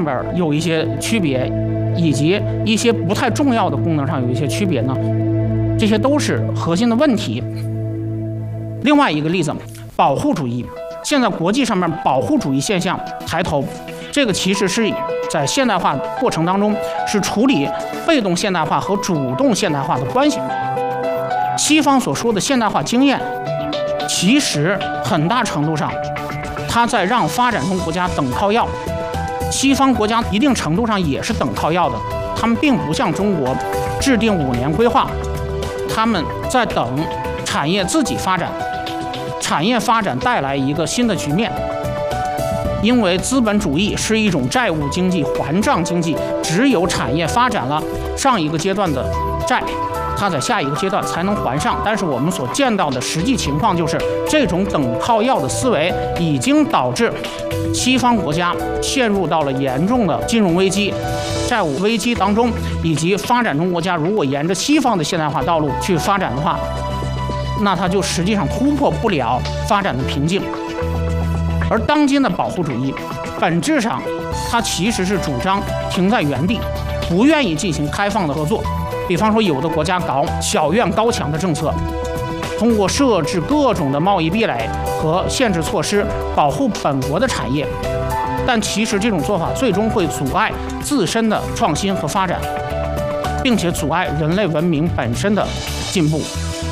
边有一些区别，以及一些不太重要的功能上有一些区别呢？这些都是核心的问题。另外一个例子，保护主义，现在国际上面保护主义现象抬头，这个其实是在现代化过程当中是处理被动现代化和主动现代化的关系。西方所说的现代化经验，其实很大程度上，它在让发展中国家等靠要。西方国家一定程度上也是等靠要的，他们并不像中国制定5年规划，他们在等产业自己发展，产业发展带来一个新的局面。因为资本主义是一种债务经济、还账经济，只有产业发展了上一个阶段的债，它在下一个阶段才能还上。但是我们所见到的实际情况就是，这种等靠要的思维已经导致西方国家陷入到了严重的金融危机、债务危机当中，以及发展中国家如果沿着西方的现代化道路去发展的话，那它就实际上突破不了发展的瓶颈。而当今的保护主义，本质上它其实是主张停在原地，不愿意进行开放的合作。比方说，有的国家搞小院高墙的政策，通过设置各种的贸易壁垒和限制措施保护本国的产业，但其实这种做法最终会阻碍自身的创新和发展，并且阻碍人类文明本身的进步。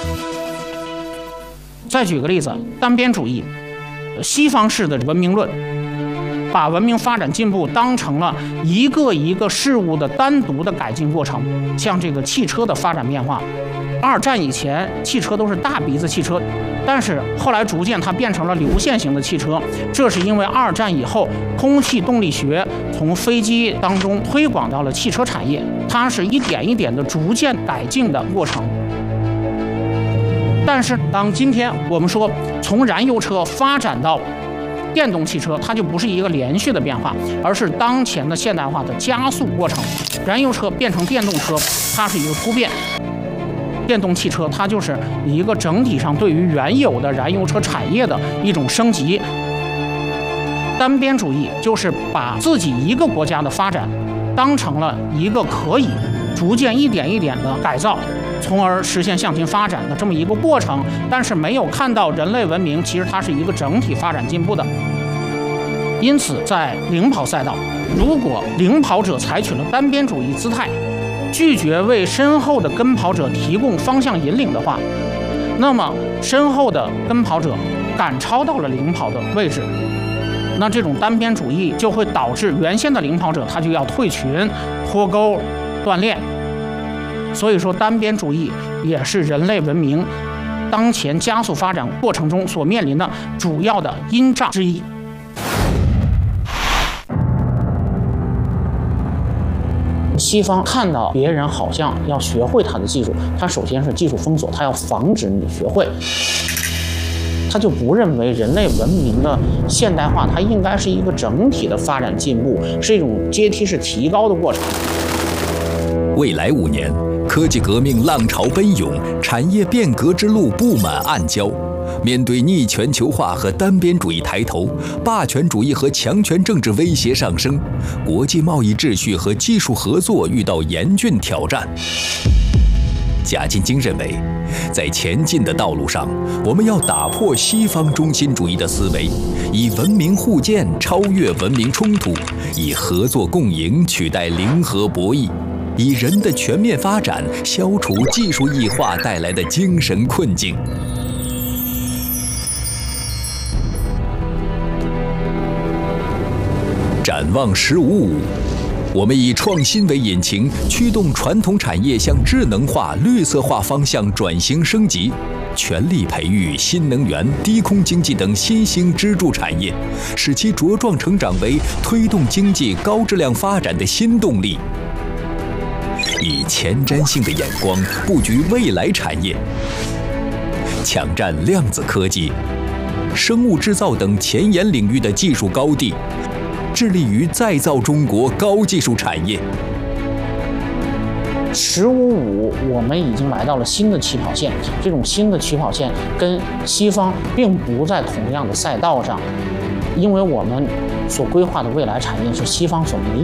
再举个例子，单边主义。西方式的文明论，把文明发展进步当成了一个一个事物的单独的改进过程。像这个汽车的发展变化，2战以前汽车都是大鼻子汽车，但是后来逐渐它变成了流线型的汽车，这是因为2战以后空气动力学从飞机当中推广到了汽车产业，它是一点一点的逐渐改进的过程。但是当今天我们说从燃油车发展到电动汽车，它就不是一个连续的变化，而是当前的现代化的加速过程。燃油车变成电动车，它是一个突变；电动汽车它就是一个整体上对于原有的燃油车产业的一种升级。单边主义就是把自己一个国家的发展当成了一个可以逐渐一点一点的改造，从而实现向前发展的这么一个过程，但是没有看到人类文明其实它是一个整体发展进步的。因此，在领跑赛道，如果领跑者采取了单边主义姿态，拒绝为身后的跟跑者提供方向引领的话，那么身后的跟跑者赶超到了领跑的位置，那这种单边主义就会导致原先的领跑者他就要退群、脱钩、锻炼。所以说，单边主义也是人类文明当前加速发展过程中所面临的主要的阴障之一。西方看到别人好像要学会他的技术，他首先是技术封锁，他要防止你学会，他就不认为人类文明的现代化它应该是一个整体的发展进步，是一种阶梯式提高的过程。 未来5年，科技革命浪潮奔涌，产业变革之路布满暗礁。面对逆全球化和单边主义抬头，霸权主义和强权政治威胁上升，国际贸易秩序和技术合作遇到严峻挑战。贾金京认为，在前进的道路上，我们要打破西方中心主义的思维，以文明互鉴超越文明冲突，以合作共赢取代零和博弈，以人的全面发展消除技术异化带来的精神困境。展望1555，我们以创新为引擎，驱动传统产业向智能化、绿色化方向转型升级，全力培育新能源、低空经济等新兴支柱产业，使其茁壮成长为推动经济高质量发展的新动力。以前瞻性的眼光布局未来产业，抢占量子科技、生物制造等前沿领域的技术高地，致力于再造中国高技术产业。 1555，我们已经来到了新的起跑线。这种新的起跑线跟西方并不在同样的赛道上，因为我们所规划的未来产业是西方所没